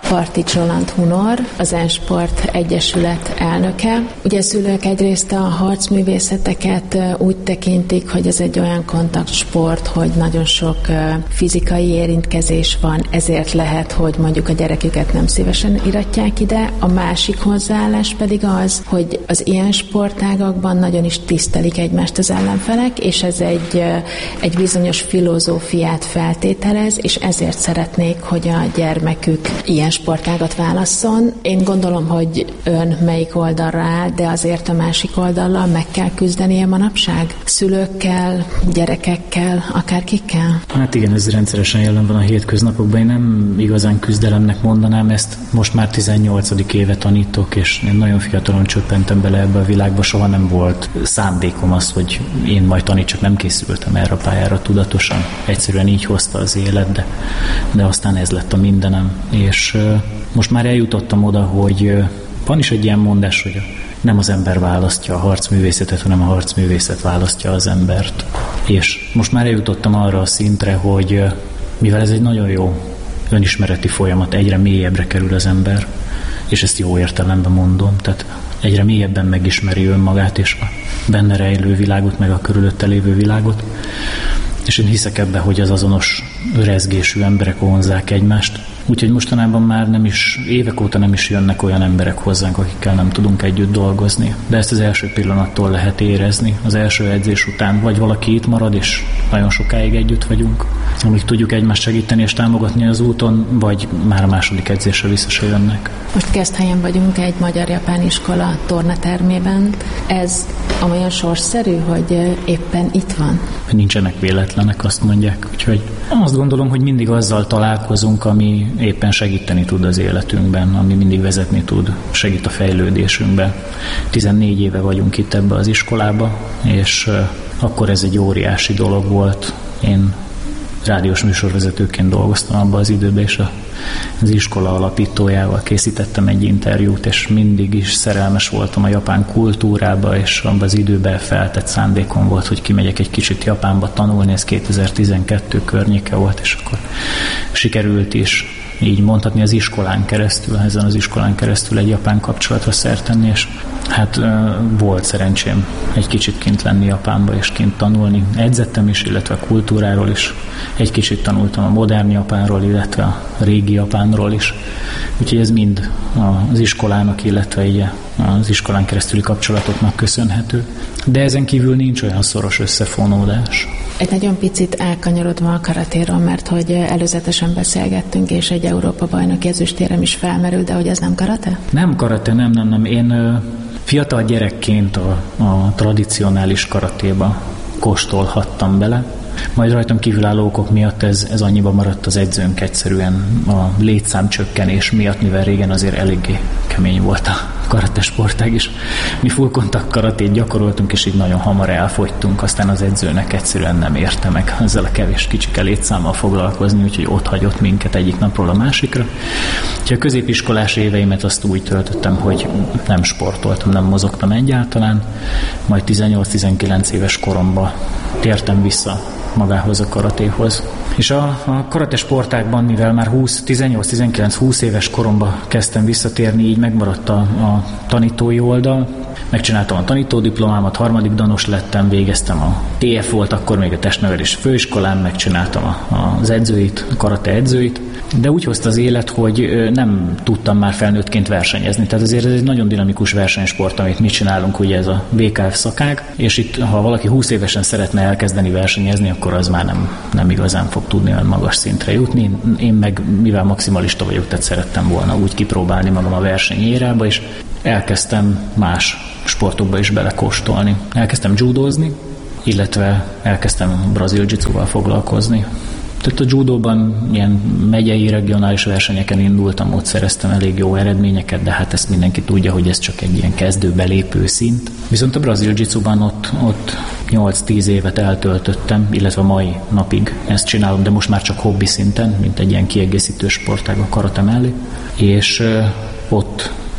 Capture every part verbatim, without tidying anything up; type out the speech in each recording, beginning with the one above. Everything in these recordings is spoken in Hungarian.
Partics Roland Hunor, az Ensport Egyesület elnöke. Ugye a szülők egyrészt a harcművészeteket úgy tekintik, hogy ez egy olyan kontaktsport, hogy nagyon sok fizikai érintkezés van, ezért lehet, hogy mondjuk a gyereküket nem szívesen iratják ide. A másik hozzáállás pedig az, hogy az ilyen sportágakban nagyon is tisztelik egymást az ellenfelek, és ez egy, egy bizonyos filozófiát feltételez, és ezért szeretnék, hogy a gyermekük ilyen sportágat válasszon. Én gondolom, hogy ön melyik oldalra áll, de azért a másik oldallal meg kell küzdenie manapság? Szülőkkel, gyerekekkel, akárkikkel? Hát igen, ez rendszeresen jelen van a hétköznapokban. Én nem igazán küzdelemnek mondanám ezt. Most már tizennyolcadik éve tanítok, és én nagyon fiatalon csöppentem bele ebbe a világba. Soha nem volt szándékom az, hogy én majd tanítsak, nem készültem erre a pályára tudatosan. Egyszerűen így hozta az élet, de, de aztán ez lett a mindenem. És uh, most már eljutottam oda, hogy uh, van is egy ilyen mondás, hogy nem az ember választja a harcművészetet, hanem a harcművészet választja az embert. És most már eljutottam arra a szintre, hogy uh, mivel ez egy nagyon jó önismereti folyamat, egyre mélyebbre kerül az ember, és ezt jó értelemben mondom, tehát egyre mélyebben megismeri önmagát és a benne rejlő világot, meg a körülötte lévő világot. És én hiszek ebbe, hogy az azonos rezgésű emberek vonzzák egymást. Úgyhogy mostanában már nem is, évek óta nem is jönnek olyan emberek hozzánk, akikkel nem tudunk együtt dolgozni. De ezt az első pillanattól lehet érezni. Az első edzés után vagy valaki itt marad, és nagyon sokáig együtt vagyunk, amíg tudjuk egymást segíteni és támogatni az úton, vagy már a második edzésre vissza se jönnek. Most Keszthelyen vagyunk egy magyar-japán iskola tornatermében. Ez olyan sorsszerű, hogy éppen itt van? Nincsenek véletlenek, azt mondják. Úgyhogy azt gondolom, hogy mindig azzal találkozunk, ami éppen segíteni tud az életünkben, ami mindig vezetni tud, segít a fejlődésünkben. tizennégy éve vagyunk itt ebbe az iskolába, és akkor ez egy óriási dolog volt. Én rádiós műsorvezetőként dolgoztam abban az időben, és az iskola alapítójával készítettem egy interjút, és mindig is szerelmes voltam a japán kultúrába, és abban az időben feltett szándékom volt, hogy kimegyek egy kicsit Japánba tanulni, ez kétezer-tizenkettő környéke volt, és akkor sikerült is így mondhatni az iskolán keresztül, ezen az iskolán keresztül egy japán kapcsolatra szert tenni, és hát volt szerencsém egy kicsit kint lenni Japánba, és kint tanulni. Edzettem is, illetve a kultúráról is. Egy kicsit tanultam a modern Japánról, illetve a régi Japánról is. Úgyhogy ez mind az iskolának, illetve így az iskolán keresztüli kapcsolatoknak köszönhető. De ezen kívül nincs olyan szoros összefonódás. Egy nagyon picit elkanyarodva a karatéról, mert hogy előzetesen beszélgettünk, és egy Európa-bajnoki ezüstérem is felmerült, de hogy ez nem karate? Nem karate, nem, nem, nem. Én fiatal gyerekként a, a tradicionális karatéba kóstolhattam bele. Majd rajtam kívülálló okok miatt ez, ez annyiba maradt az edzőnk egyszerűen a létszámcsökkenés miatt, mivel régen azért eléggé kemény volt a karatesportág is. Mi full kontakt karatét gyakoroltunk, és így nagyon hamar elfogytunk, aztán az edzőnek egyszerűen nem érte meg ezzel a kevés kicsike létszámmal foglalkozni, úgyhogy ott hagyott minket egyik napról a másikra. Úgyhogy a középiskolás éveimet azt úgy töltöttem, hogy nem sportoltam, nem mozogtam egyáltalán, majd tizennyolc-tizenkilenc éves koromban tértem vissza magához a karatéhoz. És a, a karate sportákban, mivel már tizennyolc-tizenkilenc-húsz éves koromban kezdtem visszatérni, így megmaradt a, a tanítói oldal. Megcsináltam a tanítódiplomámat, harmadik danos lettem, végeztem a té ef volt, akkor még a testnevelés főiskolán, megcsináltam a, az edzőit, a karate edzőit. De úgy hozta az élet, hogy nem tudtam már felnőttként versenyezni. Tehát azért ez egy nagyon dinamikus versenysport, amit mi csinálunk, ugye ez a vé ká ef szakág, és itt, ha valaki húsz évesen szeretne elkezdeni versenyezni, akkor az már nem, nem igazán fog tudni olyan magas szintre jutni. Én meg, mivel maximalista vagyok, tehát szerettem volna úgy kipróbálni magam a versenyérába, és elkezdtem más sportokba is belekóstolni. Elkezdtem judózni, illetve elkezdtem brazil jiu-jitsuval foglalkozni. Tehát a judóban ilyen megyei, regionális versenyeken indultam, ott szereztem elég jó eredményeket, de hát ezt mindenki tudja, hogy ez csak egy ilyen kezdő belépő szint. Viszont a brazil jiu-jitsuban ott, ott nyolc-tíz évet eltöltöttem, illetve mai napig ezt csinálom, de most már csak hobbi szinten, mint egy ilyen kiegészítő sportág a karate mellé. És ott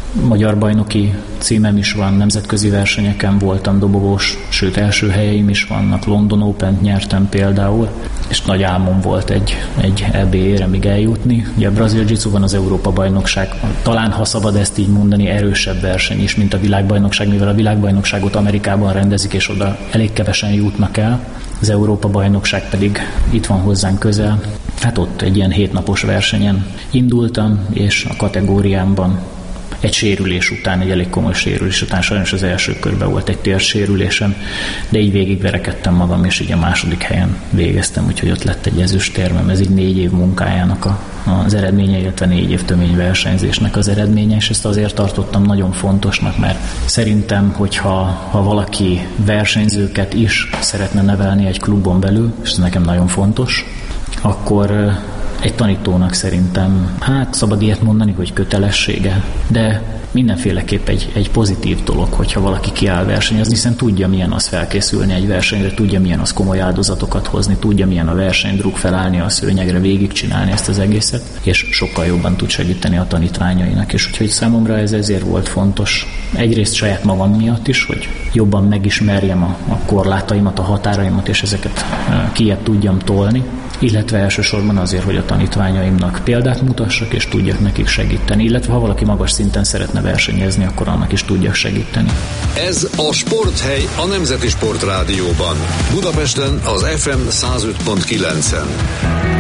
magyar bajnoki címem is van, nemzetközi versenyeken voltam dobogós, sőt első helyeim is vannak, London Opent nyertem például, és nagy álmom volt egy, egy é bé éremig eljutni. Ugye a brazil jiu-jitsu van az Európa-bajnokság, talán ha szabad ezt így mondani, erősebb verseny is, mint a világbajnokság, mivel a világbajnokságot Amerikában rendezik, és oda elég kevesen jutnak el, az Európa-bajnokság pedig itt van hozzánk közel. Hát ott egy ilyen hétnapos versenyen indultam, és a kategóriámban egy sérülés után, egy elég komoly sérülés után, sajnos az első körben volt egy térsérülésem, de így végigverekedtem magam, és így a második helyen végeztem, úgyhogy ott lett egy ezüstérmem. Ez így négy év munkájának a, az eredménye, illetve négy év töményversenyzésnek az eredménye, és ezt azért tartottam nagyon fontosnak, mert szerintem, hogyha ha valaki versenyzőket is szeretne nevelni egy klubon belül, és ez nekem nagyon fontos, akkor egy tanítónak szerintem, hát szabad ilyet mondani, hogy kötelessége, de mindenféleképp egy, egy pozitív dolog, hogyha valaki kiáll versenyezni, hiszen tudja, milyen az felkészülni egy versenyre, tudja, milyen az komoly áldozatokat hozni, tudja, milyen a versenydruk, felállni a szőnyegre, végigcsinálni ezt az egészet, és sokkal jobban tud segíteni a tanítványainak. És úgyhogy számomra ez ezért volt fontos. Egyrészt saját magam miatt is, hogy jobban megismerjem a, a korlátaimat, a határaimat, és ezeket kijebb tudjam tolni, illetve elsősorban azért, hogy a tanítványaimnak példát mutassak, és tudjak nekik segíteni, illetve ha valaki magas szinten szeretne versenyezni, akkor annak is tudjak segíteni. Ez a Sporthely a Nemzeti Sportrádióban. Budapesten az ef em száz öt pont kilencen.